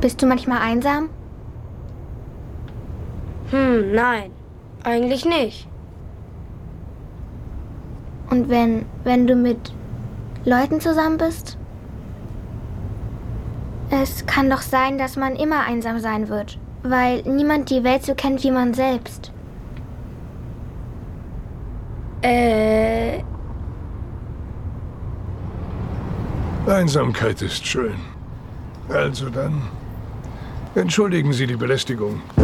Bist du manchmal einsam? Nein. Eigentlich nicht. Und wenn du mit Leuten zusammen bist? Es kann doch sein, dass man immer einsam sein wird, weil niemand die Welt so kennt wie man selbst. Einsamkeit ist schön. Also dann, entschuldigen Sie die Belästigung.